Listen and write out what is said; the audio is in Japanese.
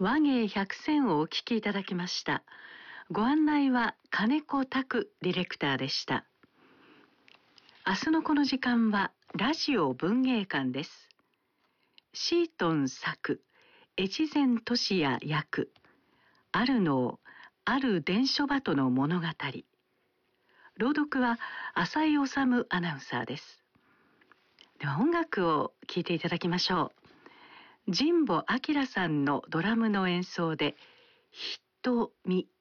和芸百選をお聞きいただきました。ご案内は金子拓ディレクターでした。明日のこの時間はラジオ文芸館です。シートン作、越前俊也役、あるのある伝書鳩の物語。朗読は浅井治アナウンサーです。では音楽を聴いていただきましょう。神保明さんのドラムの演奏で瞳。